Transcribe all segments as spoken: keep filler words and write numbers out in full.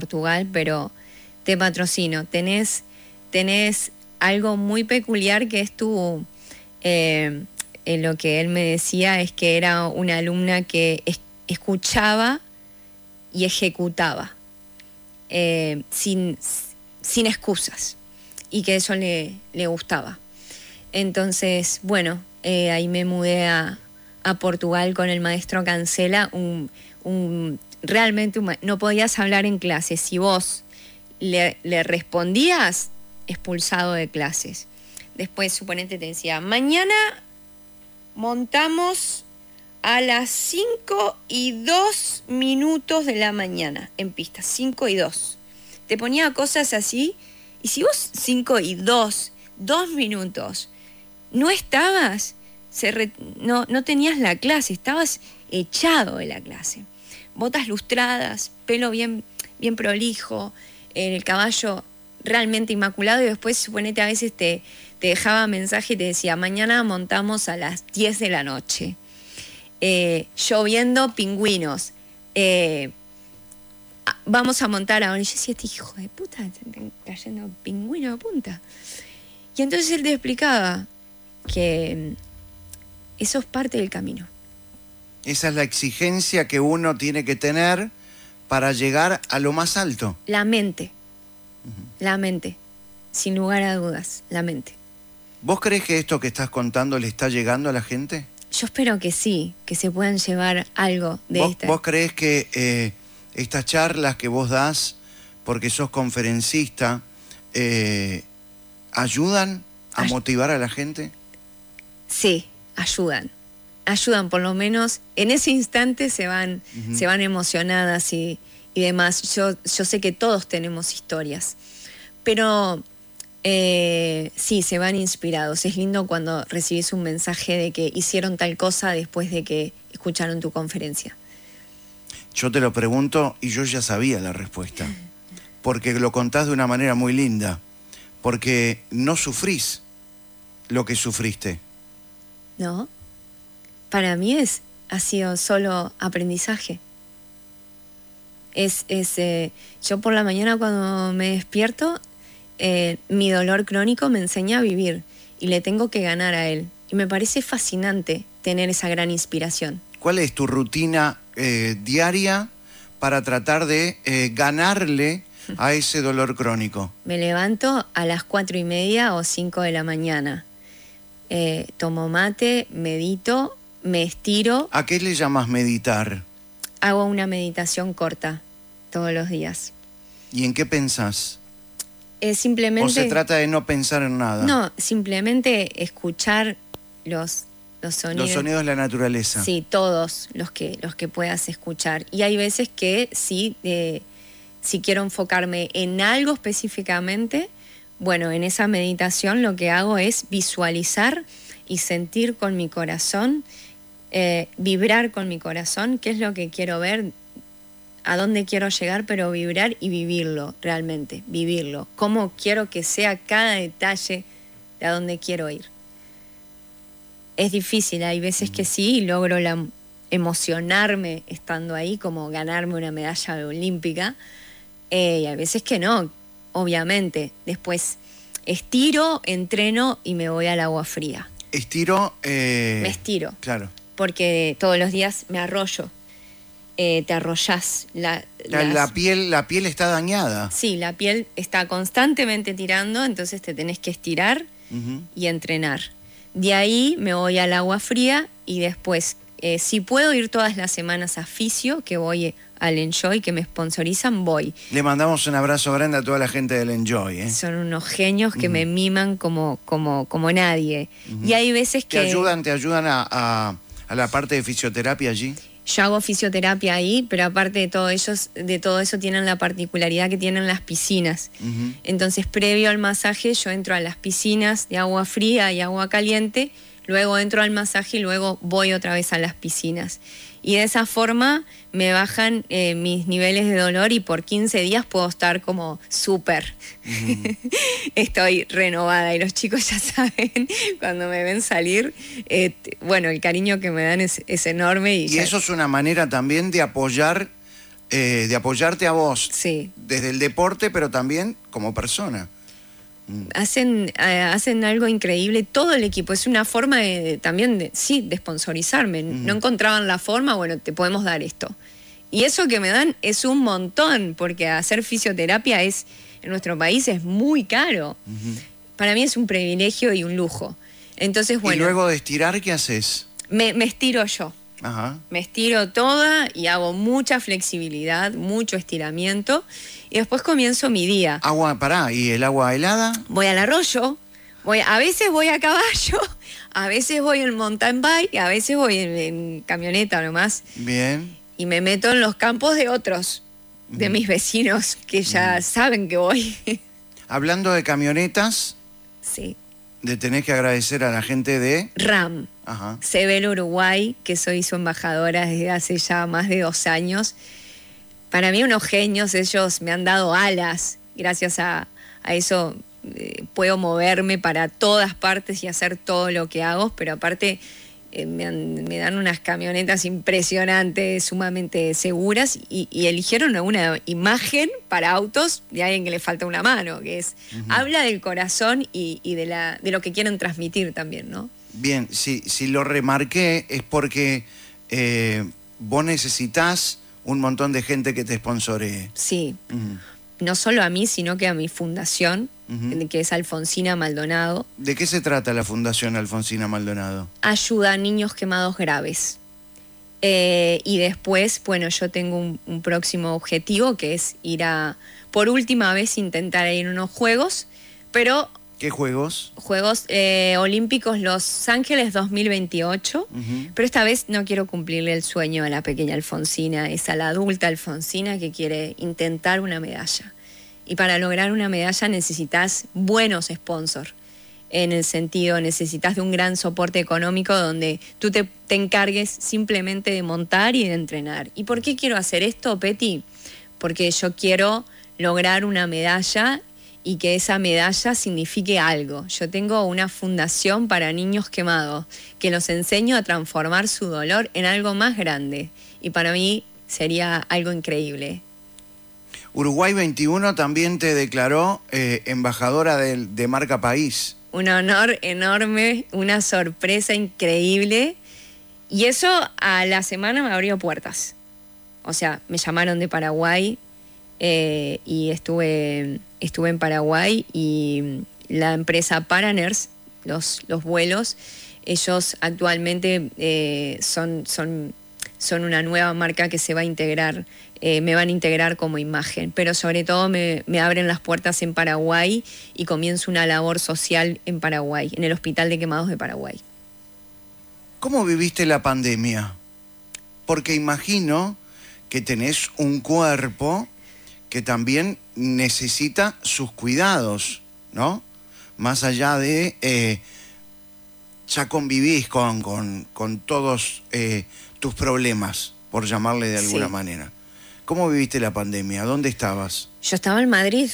Portugal, pero te patrocino. Tenés, tenés algo muy peculiar que es tu... Eh, eh, lo que él me decía es que era una alumna que es, escuchaba y ejecutaba eh, sin, sin excusas, y que eso le, le gustaba. Entonces, bueno, eh, ahí me mudé a, a Portugal con el maestro Cancela, un, un, realmente un, no podías hablar en clase. Si vos le, le respondías, expulsado de clases. Después, suponete, te decía, mañana montamos a las cinco y dos minutos de la mañana en pista, cinco y dos. Te ponía cosas así, y si vos cinco y dos, dos minutos, no estabas, se re, no, no tenías la clase, estabas echado de la clase. Botas lustradas, pelo bien, bien prolijo, el caballo realmente inmaculado, y después, suponete, a veces te, te dejaba mensaje y te decía, mañana montamos a las diez de la noche. Eh, lloviendo pingüinos. Eh, vamos a montar ahora. Y yo decía, este hijo de puta, están cayendo pingüinos de punta. Y entonces él te explicaba que eso es parte del camino. Esa es la exigencia que uno tiene que tener para llegar a lo más alto. La mente. Uh-huh. La mente. Sin lugar a dudas, la mente. ¿Vos crees que esto que estás contando le está llegando a la gente? Yo espero que sí, que se puedan llevar algo de ¿Vos, esta. ¿Vos crees que eh, estas charlas que vos das, porque sos conferencista, eh, ayudan a Ay- motivar a la gente? Sí, ayudan. Ayudan, por lo menos en ese instante se van, uh-huh. se van emocionadas y, y demás. Yo, yo sé que todos tenemos historias, pero eh, sí, se van inspirados. Es lindo cuando recibís un mensaje de que hicieron tal cosa después de que escucharon tu conferencia. Yo te lo pregunto y yo ya sabía la respuesta, porque lo contás de una manera muy linda, porque no sufrís lo que sufriste. No. Para mí es, ha sido solo aprendizaje. Es, es, eh, yo por la mañana cuando me despierto, eh, mi dolor crónico me enseña a vivir y le tengo que ganar a él. Y me parece fascinante tener esa gran inspiración. ¿Cuál es tu rutina eh, diaria para tratar de eh, ganarle a ese dolor crónico? Me levanto a las cuatro y media o cinco de la mañana. Eh, tomo mate, medito, me estiro. ¿A qué le llamas meditar? Hago una meditación corta todos los días. ¿Y en qué pensás? Eh, simplemente, ¿O se trata de no pensar en nada? No, simplemente escuchar los, los sonidos. Los sonidos de la naturaleza. Sí, todos los que, los que puedas escuchar. Y hay veces que sí, eh, si quiero enfocarme en algo específicamente, bueno, en esa meditación lo que hago es visualizar y sentir con mi corazón, eh, vibrar con mi corazón, qué es lo que quiero ver, a dónde quiero llegar, pero vibrar y vivirlo realmente, vivirlo. Cómo quiero que sea cada detalle de a dónde quiero ir. Es difícil, hay veces que sí, y logro la, emocionarme estando ahí, como ganarme una medalla olímpica, eh, y hay veces que no, obviamente. Después estiro, entreno y me voy al agua fría. Estiro... Eh... Me estiro. Claro. Porque todos los días me arrollo. Eh, te arrollás. La, la, las... la, piel, la piel está dañada. Sí, la piel está constantemente tirando, entonces te tenés que estirar uh-huh. y entrenar. De ahí me voy al agua fría y después, eh, si puedo ir todas las semanas a Fisio, que voy al Enjoy, que me sponsorizan, voy. Le mandamos un abrazo grande a toda la gente del Enjoy. ¿eh? Son unos genios que uh-huh. me miman como, como, como nadie. Uh-huh. Y hay veces que... ¿Te ayudan, te ayudan a, a, a la parte de fisioterapia allí? Yo hago fisioterapia ahí, pero aparte de todo, ellos, de todo eso tienen la particularidad que tienen las piscinas. Uh-huh. Entonces, previo al masaje, yo entro a las piscinas de agua fría y agua caliente, luego entro al masaje y luego voy otra vez a las piscinas. Y de esa forma me bajan eh, mis niveles de dolor y por quince días puedo estar como súper. Uh-huh. Estoy renovada y los chicos ya saben, cuando me ven salir, eh, bueno, el cariño que me dan es, es enorme. Y, y ya... eso es una manera también de apoyar eh, de apoyarte a vos. Sí. Desde el deporte, pero también como persona. Hacen, eh, hacen algo increíble todo el equipo. Es una forma de, también, de, sí, de sponsorizarme. Uh-huh. No encontraban la forma, bueno, te podemos dar esto. Y eso que me dan es un montón, porque hacer fisioterapia es, en nuestro país es muy caro. Uh-huh. Para mí es un privilegio y un lujo. Entonces, bueno. ¿Y luego de estirar qué haces? Me, me estiro yo. Ajá. Me estiro toda y hago mucha flexibilidad, mucho estiramiento. Y después comienzo mi día. Agua, pará, ¿y el agua helada? Voy al arroyo, voy, a veces voy a caballo, a veces voy en mountain bike, a veces voy en, en camioneta nomás. Bien. Y me meto en los campos de otros, de mm. mis vecinos, que ya mm. saben que voy. Hablando de camionetas, sí. le tenés que agradecer a la gente de... RAM. Ajá. Sebel Uruguay, que soy su embajadora desde hace ya más de dos años. Para mí unos genios, ellos me han dado alas, gracias a, a eso eh, puedo moverme para todas partes y hacer todo lo que hago, pero aparte eh, me, han, me dan unas camionetas impresionantes, sumamente seguras, y, y eligieron una imagen para autos de alguien que le falta una mano, que es, uh-huh. habla del corazón y, y de, la, de lo que quieren transmitir también, ¿no? Bien, si, si lo remarqué es porque eh, vos necesitás un montón de gente que te sponsoree. Sí, uh-huh. no solo a mí, sino que a mi fundación, uh-huh. que es Alfonsina Maldonado. ¿De qué se trata la Fundación Alfonsina Maldonado? Ayuda a niños quemados graves. Eh, y después, bueno, yo tengo un, un próximo objetivo, que es ir a, por última vez, intentar ir a unos Juegos, pero... ¿Qué Juegos? Juegos eh, Olímpicos Los Ángeles dos mil veintiocho, uh-huh. pero esta vez no quiero cumplirle el sueño a la pequeña Alfonsina, es a la adulta Alfonsina que quiere intentar una medalla. Y para lograr una medalla necesitas buenos sponsors, en el sentido, necesitas de un gran soporte económico donde tú te, te encargues simplemente de montar y de entrenar. ¿Y por qué quiero hacer esto, Peti? Porque yo quiero lograr una medalla y que esa medalla signifique algo. Yo tengo una fundación para niños quemados que los enseño a transformar su dolor en algo más grande. Y para mí sería algo increíble. Uruguay veintiuno también te declaró eh, embajadora de, de marca país. Un honor enorme, una sorpresa increíble. Y eso a la semana me abrió puertas. O sea, me llamaron de Paraguay eh, y estuve... Estuve en Paraguay y la empresa Paraners, los, los vuelos, ellos actualmente eh, son, son, son una nueva marca que se va a integrar, eh, me van a integrar como imagen, pero sobre todo me, me abren las puertas en Paraguay y comienzo una labor social en Paraguay, en el Hospital de Quemados de Paraguay. ¿Cómo viviste la pandemia? Porque imagino que tenés un cuerpo que también necesita sus cuidados, ¿no? Más allá de, eh, ya convivís con, con, con todos eh, tus problemas, por llamarle de alguna sí. manera. ¿Cómo viviste la pandemia? ¿Dónde estabas? Yo estaba en Madrid.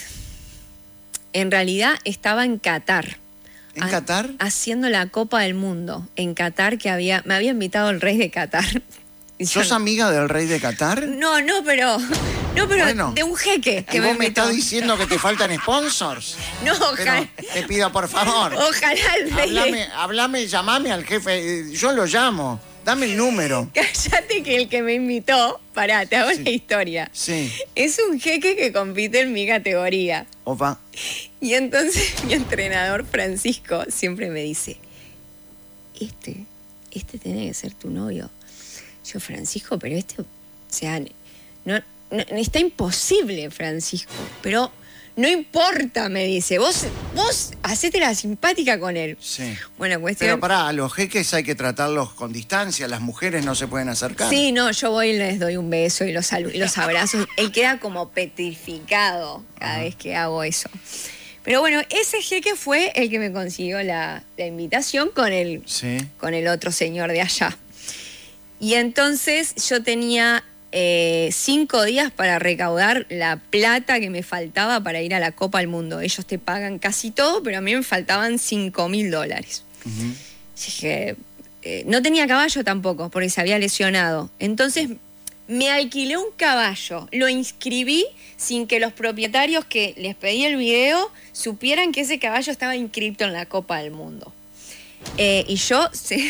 En realidad estaba en Qatar. ¿En ha Qatar? Haciendo la Copa del Mundo. En Qatar, que había, me había invitado el rey de Qatar. ¿Sos amiga del rey de Qatar? No, no, pero... No, pero bueno, de un jeque que ¿y me vos me invitó? estás diciendo que te faltan sponsors? No, ojalá. Pero te pido, por favor. Ojalá el rey... Hablame, hablame, llamame al jefe. Yo lo llamo. Dame el número. Cállate que el que me invitó... Pará, te hago sí. la historia. Sí. Es un jeque que compite en mi categoría. Opa. Y entonces mi entrenador Francisco siempre me dice... Este, este tiene que ser tu novio. Yo, Francisco, pero este... O sea, no... No, está imposible, Francisco, pero no importa, me dice. Vos, vos hacete la simpática con él. Sí. Bueno, cuestión... Pero pará, a los jeques hay que tratarlos con distancia, las mujeres no se pueden acercar. Sí, no, yo voy y les doy un beso y los, y los abrazo. Él queda como petrificado cada Ajá. vez que hago eso. Pero bueno, ese jeque fue el que me consiguió la, la invitación con el, sí. con el otro señor de allá. Y entonces yo tenía... Eh, cinco días para recaudar la plata que me faltaba para ir a la Copa del Mundo. Ellos te pagan casi todo, pero a mí me faltaban cinco mil dólares. Uh-huh. Dije, eh, no tenía caballo tampoco, porque se había lesionado. Entonces Me alquilé un caballo, lo inscribí sin que los propietarios que les pedí el video supieran que ese caballo estaba inscrito en la Copa del Mundo. Eh, y yo, sí,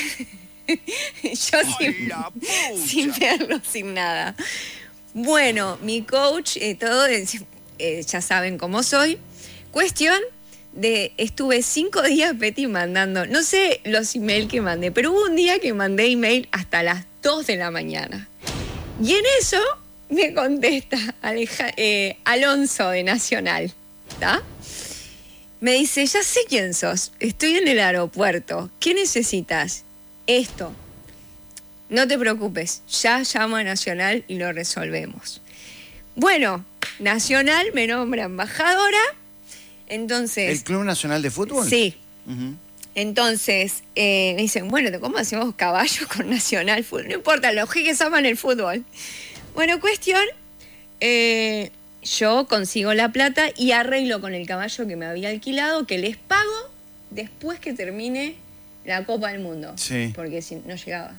yo sin, sin verlo, sin nada. Bueno, mi coach, eh, todo, eh, ya saben cómo soy. Cuestión de, estuve cinco días, Betty, mandando, no sé los emails que mandé, pero hubo un día que mandé email hasta las dos de la mañana. Y en eso me contesta Aleja, eh, Alonso de Nacional, ¿está? Me dice, ya sé quién sos, estoy en el aeropuerto, ¿qué necesitas? Esto. No te preocupes, ya llamo a Nacional y lo resolvemos. Bueno, Nacional me nombra embajadora, entonces... ¿El Club Nacional de Fútbol? Sí. Uh-huh. Entonces, eh, me dicen, bueno, ¿cómo hacemos caballo con Nacional Fútbol? No importa, los jeques aman el fútbol. Bueno, cuestión, eh, yo consigo la plata y arreglo con el caballo que me había alquilado, que les pago después que termine la Copa del Mundo. Sí. Porque si no llegaba.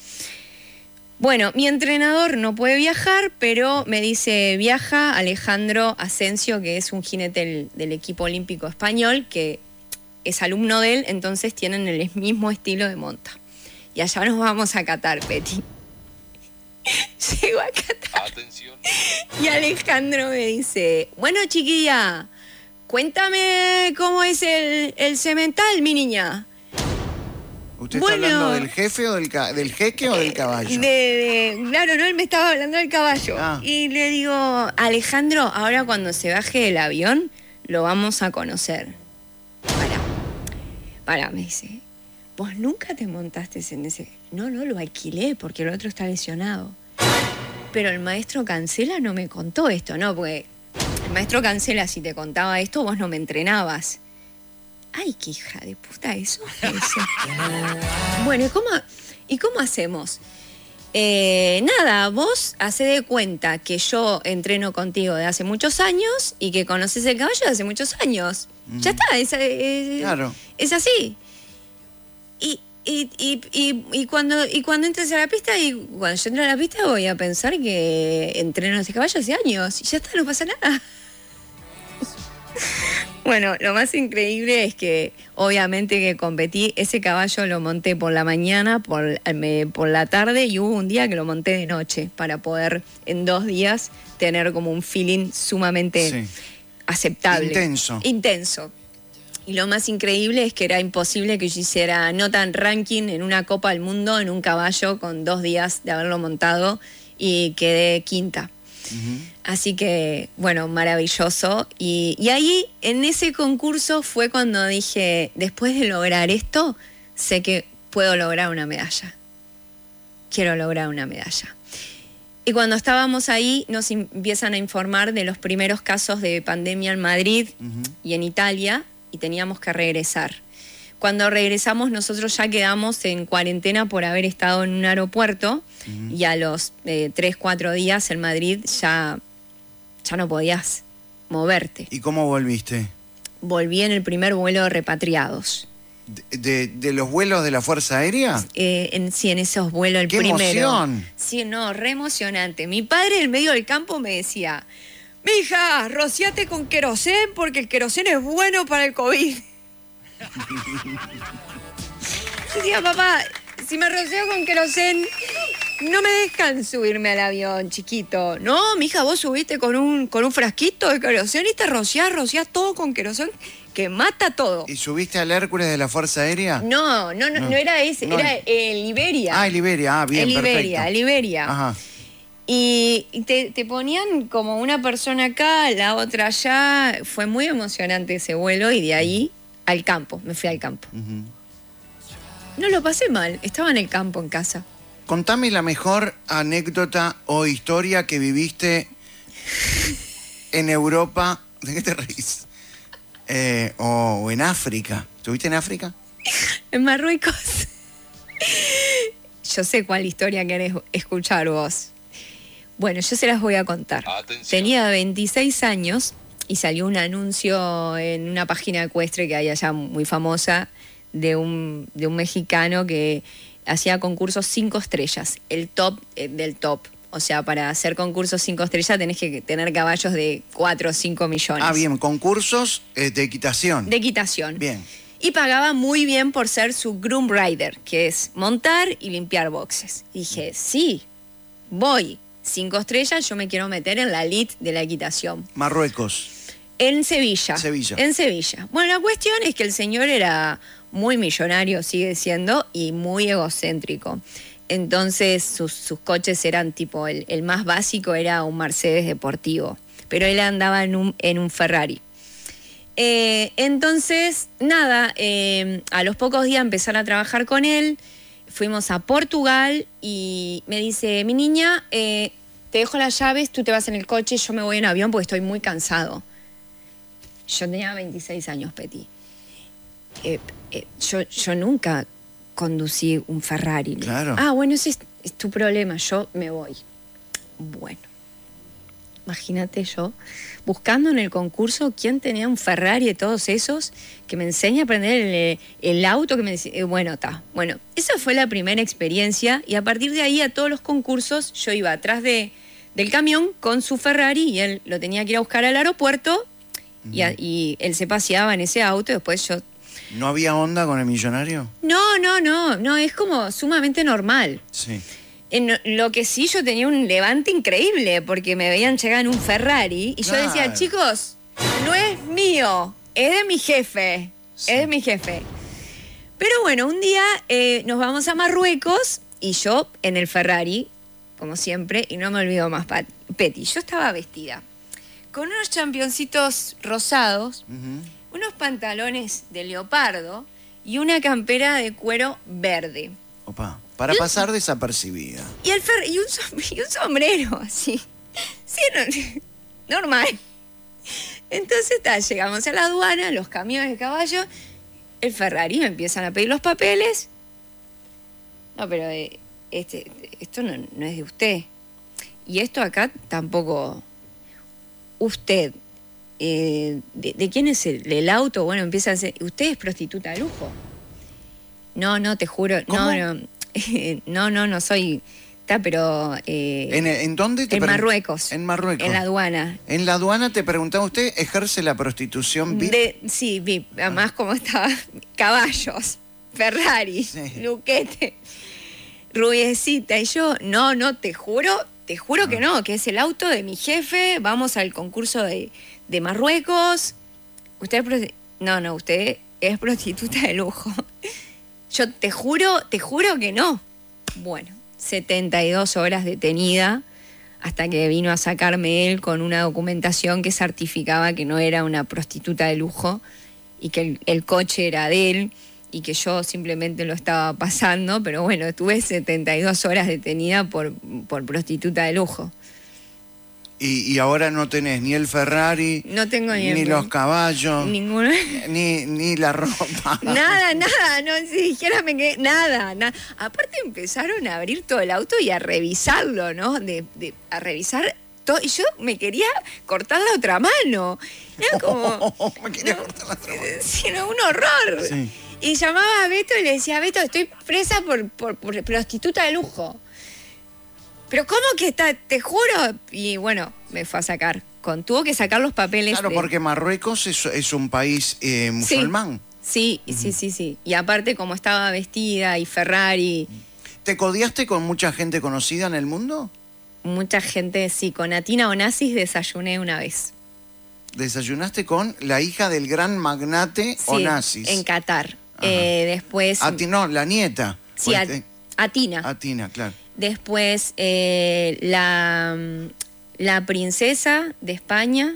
Bueno, mi entrenador no puede viajar, pero me dice, viaja Alejandro Asensio, que es un jinete del, del equipo olímpico español, que es alumno de él, entonces tienen el mismo estilo de monta. Y allá nos vamos a Qatar, Betty. Llego a Qatar. Atención. Y Alejandro me dice, bueno, chiquilla, cuéntame cómo es el, el semental, mi niña. ¿Usted Bueno, está hablando del jefe o del, ca del jeque o del caballo? De, de, claro, no, él me estaba hablando del caballo. Ah. Y le digo, Alejandro, ahora cuando se baje del avión, lo vamos a conocer. Para, para, me dice, ¿vos nunca te montaste en ese? No, no, lo alquilé porque el otro está lesionado. Pero el maestro Cancela no me contó esto, ¿no? Porque el maestro Cancela, si te contaba esto, vos no me entrenabas. Ay, qué hija de puta eso. Bueno, ¿y cómo, ¿y cómo hacemos? Eh, nada, vos hacé de cuenta que yo entreno contigo de hace muchos años y que conoces el caballo de hace muchos años. Mm. Ya está, es, es, claro. es así. Y, y, y, y, y, cuando, y cuando entres a la pista, y cuando yo entre a la pista voy a pensar que entreno a ese caballo hace años. Y ya está, no pasa nada. Bueno, lo más increíble es que obviamente que competí, ese caballo lo monté por la mañana, por, me, por la tarde, y hubo un día que lo monté de noche para poder en dos días tener como un feeling sumamente sí. aceptable. Intenso. Intenso. Y lo más increíble es que era imposible que yo hiciera no tan ranking en una Copa del Mundo en un caballo con dos días de haberlo montado y quedé quinta. Uh-huh. Así que, bueno, maravilloso. Y, y ahí, en ese concurso, fue cuando dije, después de lograr esto, sé que puedo lograr una medalla. Quiero lograr una medalla. Y cuando estábamos ahí, nos empiezan a informar de los primeros casos de pandemia en Madrid uh-huh. y en Italia, y teníamos que regresar. Cuando regresamos, nosotros ya quedamos en cuarentena por haber estado en un aeropuerto, uh-huh. y a los eh, tres, cuatro días en Madrid ya, ya no podías moverte. ¿Y cómo volviste? Volví en el primer vuelo de repatriados. ¿De, de, de los vuelos de la Fuerza Aérea? Eh, en, sí, en esos vuelos, el ¡Qué primero. emoción! Sí, no, re emocionante. Mi padre en medio del campo me decía, mija, rociate con querosén porque el querosén es bueno para el COVID. Decía, papá, si me roceo con querosén, no me dejan subirme al avión, chiquito. No, mija, vos subiste con un, con un frasquito de querosén y te rociás, rociás todo con querosén que mata todo. ¿Y subiste al Hércules de la Fuerza Aérea? No, no, no, no, no era ese, no, era el Iberia. Ah, el Iberia, ah, bien, el perfecto. Iberia, el Iberia. Ajá. Y, y te, te ponían como una persona acá, la otra allá. Fue muy emocionante ese vuelo y de ahí al campo, me fui al campo. Uh-huh. No lo pasé mal, estaba en el campo, en casa. Contame la mejor anécdota o historia que viviste en Europa. ¿De qué te reís? Eh, o, o en África. ¿Estuviste en África? En Marruecos. Yo sé cuál historia querés escuchar vos. Bueno, yo se las voy a contar. Atención. Tenía veintiséis años y salió un anuncio en una página ecuestre que hay allá muy famosa de un, de un mexicano que hacía concursos cinco estrellas, el top eh, del top. O sea, para hacer concursos cinco estrellas tenés que tener caballos de cuatro o cinco millones. Ah, bien, concursos eh, de equitación. De equitación. Bien. Y pagaba muy bien por ser su groom rider, que es montar y limpiar boxes. Y dije, sí, voy. Cinco estrellas, yo me quiero meter en la elite de la equitación. Marruecos. En Sevilla. Sevilla. En Sevilla. Bueno, la cuestión es que el señor era muy millonario, sigue siendo, y muy egocéntrico. Entonces sus, sus coches eran tipo, el, el más básico era un Mercedes deportivo, pero él andaba en un, en un Ferrari. Eh, entonces, nada, eh, a los pocos días empezar a trabajar con él, fuimos a Portugal y me dice, mi niña, eh, te dejo las llaves, tú te vas en el coche, yo me voy en avión porque estoy muy cansado. Yo tenía veintiséis años, Peti. Eh, eh, yo, yo nunca conducí un Ferrari. Claro. Ah, bueno, ese es, es tu problema, yo me voy. Bueno, imagínate yo, buscando en el concurso quién tenía un Ferrari de todos esos, que me enseña a aprender el, el auto, que me decía, eh, bueno, está. Bueno, esa fue la primera experiencia y a partir de ahí a todos los concursos yo iba atrás de, del camión con su Ferrari y él lo tenía que ir a buscar al aeropuerto uh-huh. y, a, y él se paseaba en ese auto y después yo... ¿No había onda con el millonario? No, no, no, no, es como sumamente normal. Sí. En lo que sí yo tenía un levante increíble porque me veían llegar en un Ferrari y Claro. yo decía, chicos, no es mío, es de mi jefe, Sí. es de mi jefe. Pero bueno, un día eh, nos vamos a Marruecos y yo en el Ferrari, como siempre, y no me olvido más, Pat- Peti, yo estaba vestida con unos championcitos rosados, Uh-huh. unos pantalones de leopardo y una campera de cuero verde. Opa, para pasar desapercibida. Y, el fer y, un, som y un sombrero, así. Sí, no, normal. Entonces, ta, llegamos a la aduana, los camiones de caballo, el Ferrari, me empiezan a pedir los papeles. No, pero eh, este, esto no, no es de usted. Y esto acá tampoco... Usted, eh, de, ¿de quién es el, el auto? Bueno, empieza a decir, ¿usted es prostituta de lujo? No, no, te juro, ¿Cómo? no, no, no, no, no soy, está, pero eh, ¿En, ¿En dónde te en pregun- Marruecos, En Marruecos. en la aduana. En la aduana te preguntaba, ¿usted ejerce la prostitución V I P? De, sí, V I P, además como estaba, caballos, Ferrari, Sí. Luquete, rubiecita, y yo, no, no, te juro, te juro Ah. que no, que es el auto de mi jefe, vamos al concurso de, de Marruecos, usted es prosti- no, no, usted es prostituta de lujo. Yo te juro, te juro que no. Bueno, setenta y dos horas detenida hasta que vino a sacarme él con una documentación que certificaba que no era una prostituta de lujo y que el, el coche era de él y que yo simplemente lo estaba pasando, pero bueno, estuve setenta y dos horas detenida por, por prostituta de lujo. Y, y ahora no tenés ni el Ferrari, No tengo ni, ni el- los caballos, ninguno. ni, ni la ropa. Nada, nada, no, si dijera me quedé, nada, nada. Aparte empezaron a abrir todo el auto y a revisarlo, ¿no? De, de- a revisar todo. Y yo me quería cortar la otra mano. Era como... Me quería no, cortar la ropa. sí, no, un horror. Sí. Y llamaba a Beto y le decía, Beto, estoy presa por, por, por prostituta de lujo. Pero ¿cómo que está? Te juro. Y bueno, me fue a sacar. Con, tuvo que sacar los papeles. Claro, de- porque Marruecos es, es un país eh, musulmán. Sí, sí, sí, sí. Y aparte, como estaba vestida y Ferrari, ¿Te codiaste con mucha gente conocida en el mundo? mucha gente, sí. Con Atina Onassis desayuné una vez. Desayunaste con la hija del gran magnate Sí, Onassis. en Qatar. Ajá. Eh, después... Ati- no, la nieta. sí, a- Fuiste- Atina. Atina, claro. Después, eh, la, la princesa de España,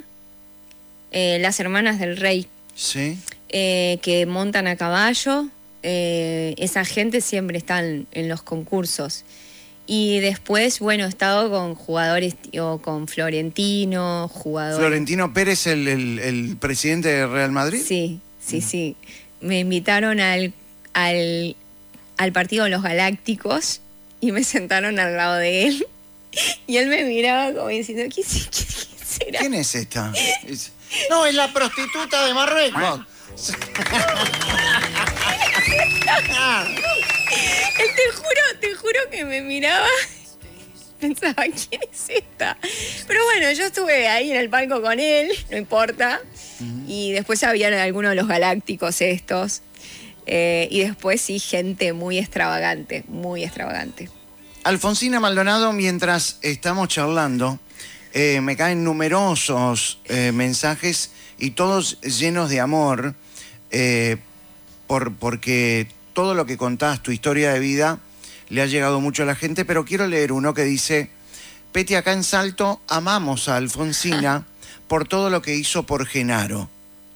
eh, las hermanas del rey, Sí. eh, que montan a caballo. Eh, esa gente siempre está en, en los concursos. Y después, bueno, he estado con jugadores, o con Florentino, jugadores... Florentino Pérez, el, el- el presidente de Real Madrid. Sí, sí, sí. Me invitaron al, al, al partido de los Galácticos y me sentaron al lado de él. Y él me miraba como diciendo, ¿qué, qué- qué será? ¿Quién es esta? Es- No, es la prostituta de Marruecos. Él te juro, te juro que me miraba pensaba, ¿quién es esta? Pero bueno, yo estuve ahí en el palco con él, no importa. Uh-huh. Y después habían algunos de los galácticos estos. Eh, y después sí, gente muy extravagante, muy extravagante. Alfonsina Maldonado, mientras estamos charlando, eh, me caen numerosos eh, mensajes y todos llenos de amor, eh, por, porque todo lo que contás, tu historia de vida, le ha llegado mucho a la gente, pero quiero leer uno que dice: Peti, acá en Salto amamos a Alfonsina por todo lo que hizo por Genaro.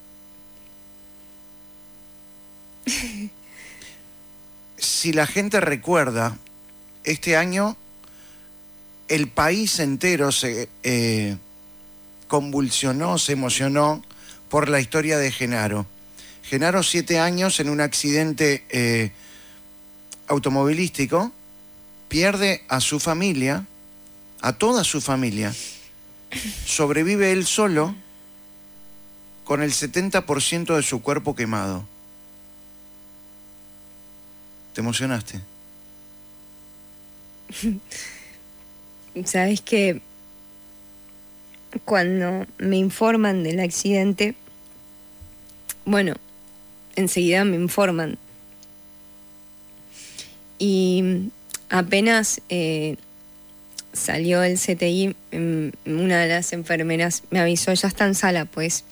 Si la gente recuerda, este año el país entero se eh, convulsionó, se emocionó por la historia de Genaro. Genaro, siete años en un accidente eh, automovilístico, pierde a su familia, a toda su familia, sobrevive él solo con el setenta por ciento de su cuerpo quemado. ¿Te emocionaste? Sabes que cuando me informan del accidente, bueno, enseguida me informan. Y apenas eh, salió el C T I, una de las enfermeras me avisó, ya está en sala, pues.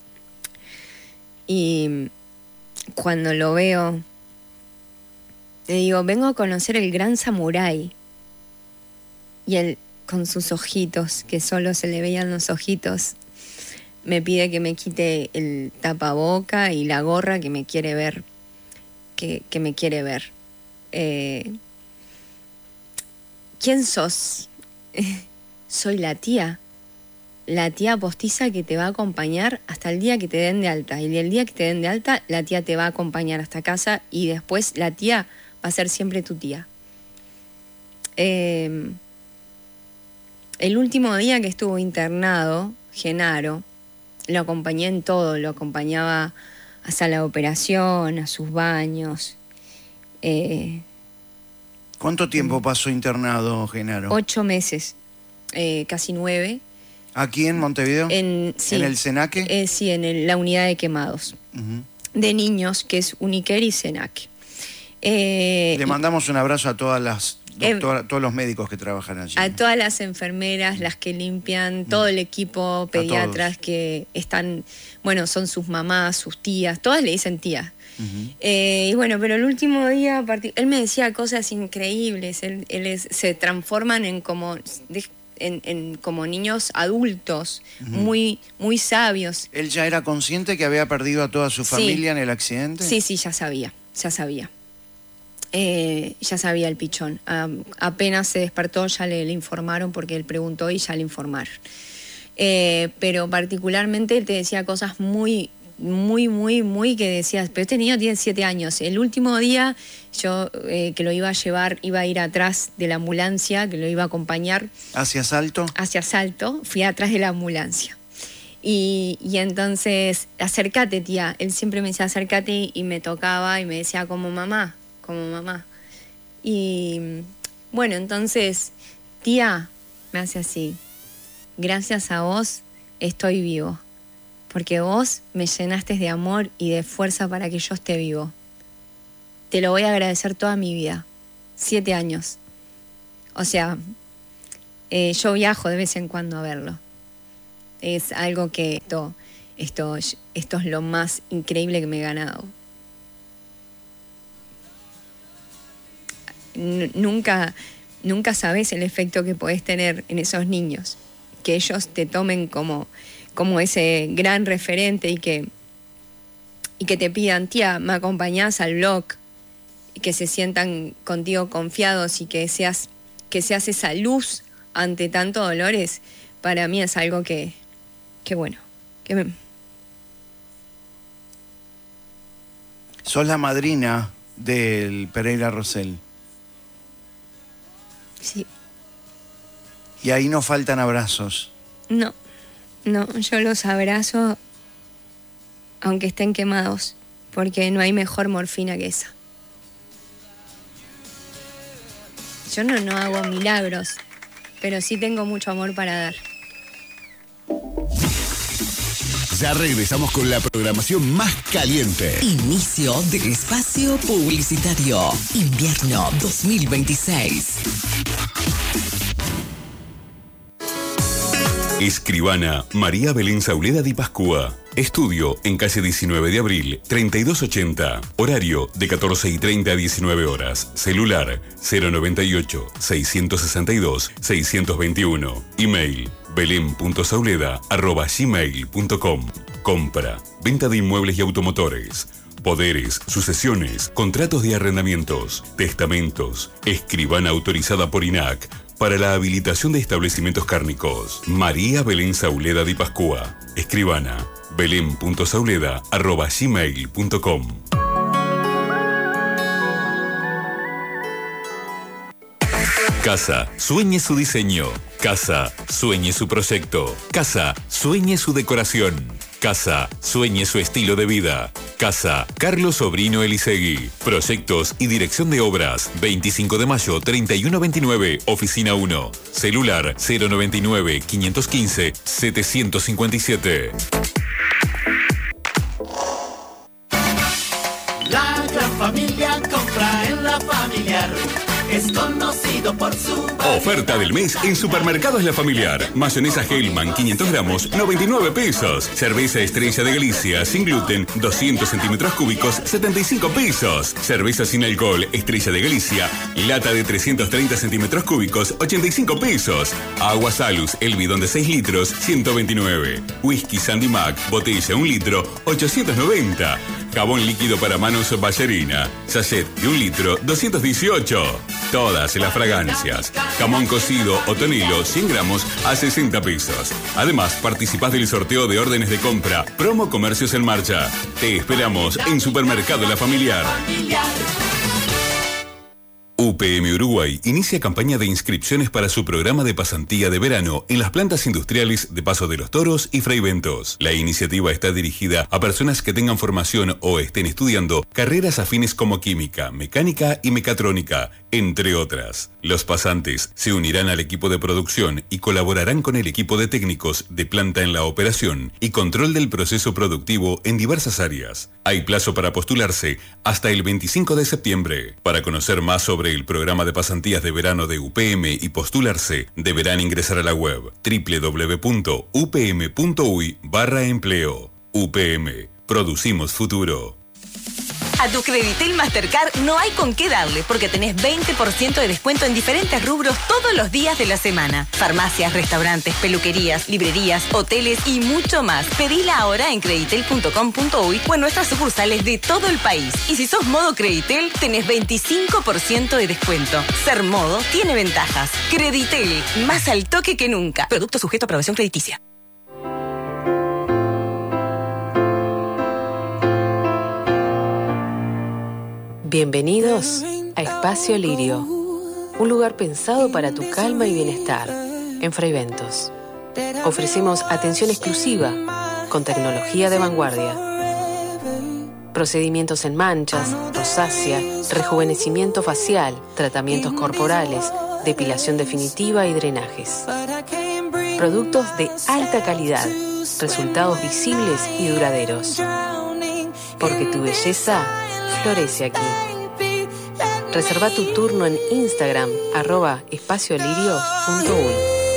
Y cuando lo veo, le digo, vengo a conocer el gran samurái. Y él, con sus ojitos, que solo se le veían los ojitos, me pide que me quite el tapaboca y la gorra, que me quiere ver, que, que me quiere ver. Eh, ¿Quién sos? Eh, soy la tía, la tía postiza que te va a acompañar hasta el día que te den de alta. Y el día que te den de alta, la tía te va a acompañar hasta casa y después la tía va a ser siempre tu tía. Eh, el último día que estuvo internado, Genaro, lo acompañé en todo, lo acompañaba a sala de operación, a sus baños. Eh, ¿Cuánto tiempo pasó internado, Genaro? Ocho meses, eh, casi nueve. ¿Aquí en Montevideo? En, sí, ¿En el Senaque? Eh, sí, en el, la unidad de quemados. Uh-huh. De niños, que es Uniquer y Senaque. Eh, Le mandamos un abrazo a todas las doctoras, eh, todos los médicos que trabajan allí. A todas las enfermeras, las que limpian, todo el equipo, pediatras que están, bueno, son sus mamás, sus tías, todas le dicen tías. Uh-huh. Eh, y bueno, pero el último día, él me decía cosas increíbles, él, él es, se transforman en como, en, en como niños adultos, uh-huh. muy, muy sabios. ¿Él ya era consciente que había perdido a toda su familia sí. en el accidente? Sí, sí, ya sabía, ya sabía. Eh, ya sabía el pichón. Um, apenas se despertó ya le, le informaron porque él preguntó y ya le informaron. Eh, pero particularmente él te decía cosas muy, muy, muy, muy que decías, pero este niño tiene siete años. El último día yo eh, que lo iba a llevar, iba a ir atrás de la ambulancia, que lo iba a acompañar. ¿Hacia Salto? Hacia Salto, fui atrás de la ambulancia. Y, y entonces, acércate, tía. Él siempre me decía, acércate, y me tocaba y me decía, como mamá. como mamá. Y bueno, entonces, tía, me hace así, gracias a vos estoy vivo, porque vos me llenaste de amor y de fuerza para que yo esté vivo. Te lo voy a agradecer toda mi vida. Siete años. O sea, eh, yo viajo de vez en cuando a verlo. Es algo que esto, esto, esto es lo más increíble que me he ganado. Nunca, nunca sabes el efecto que podés tener en esos niños, que ellos te tomen como, como ese gran referente y que, y que te pidan, tía, ¿me acompañás al blog? Y que se sientan contigo confiados y que seas, que seas esa luz ante tanto dolores. Para mí es algo que, que bueno, que me... Sos la madrina del Pereira Rosell. Sí. Y ahí no faltan abrazos. No, no, yo los abrazo aunque estén quemados, porque no hay mejor morfina que esa. Yo no, no hago milagros, pero sí tengo mucho amor para dar. Ya regresamos con la programación más caliente. Inicio del espacio publicitario. Invierno dos mil veintiséis. Escribana María Belén Sauleda di Pascua. Estudio en calle diecinueve de abril, treinta y dos ochenta. Horario de catorce y treinta a diecinueve horas. Celular cero noventa y ocho, seiscientos sesenta y dos, seiscientos veintiuno. Email belén punto sauleda arroba gmail punto com. Compra, venta de inmuebles y automotores. Poderes, sucesiones, contratos de arrendamientos, testamentos. Escribana autorizada por I N A C para la habilitación de establecimientos cárnicos. María Belén Sauleda di Pascua. Escribana belén punto sauleda arroba gmail punto com. Casa, sueñe su diseño. Casa, sueñe su proyecto. Casa, sueñe su decoración. Casa, sueñe su estilo de vida. Casa, Carlos Sobrino Elisegui. Proyectos y dirección de obras. veinticinco de mayo, treinta y uno veintinueve, Oficina uno. Celular cero noventa y nueve, quinientos quince, setecientos cincuenta y siete. La gran familia compra en La Familiar. Es conocido por su... Oferta del mes en Supermercados La Familiar. Mayonesa Hellman, quinientos gramos, noventa y nueve pesos. Cerveza Estrella de Galicia, sin gluten, doscientos centímetros cúbicos, setenta y cinco pesos. Cerveza sin alcohol, Estrella de Galicia, lata de trescientos treinta centímetros cúbicos, ochenta y cinco pesos. Agua Salus, el bidón de seis litros, ciento veintinueve. Whisky Sandy Mac, botella un litro, ochocientos noventa. Jabón líquido para manos Ballerina, sachet de un litro, doscientos dieciocho. Todas las fragancias. Jamón cocido o tonelo, cien gramos a sesenta pesos. Además, participás del sorteo de órdenes de compra. Promo Comercios en Marcha. Te esperamos en Supermercado La Familiar. U P M Uruguay inicia campaña de inscripciones para su programa de pasantía de verano en las plantas industriales de Paso de los Toros y Fraiventos. La iniciativa está dirigida a personas que tengan formación o estén estudiando carreras afines como química, mecánica y mecatrónica, entre otras. Los pasantes se unirán al equipo de producción y colaborarán con el equipo de técnicos de planta en la operación y control del proceso productivo en diversas áreas. Hay plazo para postularse hasta el veinticinco de septiembre. Para conocer más sobre el programa de pasantías de verano de U P M y postularse, deberán ingresar a la web doble u doble u doble u punto u p m punto u y barra empleo. U P M, producimos futuro. A tu Creditel Mastercard no hay con qué darle, porque tenés veinte por ciento de descuento en diferentes rubros todos los días de la semana. Farmacias, restaurantes, peluquerías, librerías, hoteles y mucho más. Pedila ahora en creditel punto com punto u y o en nuestras sucursales de todo el país. Y si sos modo Creditel, tenés veinticinco por ciento de descuento. Ser modo tiene ventajas. Creditel, más al toque que nunca. Producto sujeto a aprobación crediticia. Bienvenidos a Espacio Lirio, un lugar pensado para tu calma y bienestar en Fraiventos. Ofrecemos atención exclusiva con tecnología de vanguardia, procedimientos en manchas, rosácea, rejuvenecimiento facial, tratamientos corporales, depilación definitiva y drenajes. Productos de alta calidad, resultados visibles y duraderos. Porque tu belleza florece aquí. Reserva tu turno en Instagram, arroba espaciolirio punto u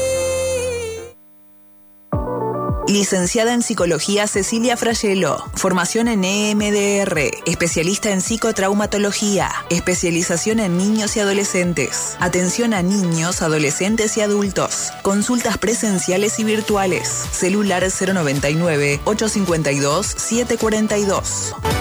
y. Licenciada en Psicología Cecilia Frayelo. Formación en E M D R. Especialista en psicotraumatología. Especialización en niños y adolescentes. Atención a niños, adolescentes y adultos. Consultas presenciales y virtuales. Celular cero noventa y nueve, ochocientos cincuenta y dos, setecientos cuarenta y dos.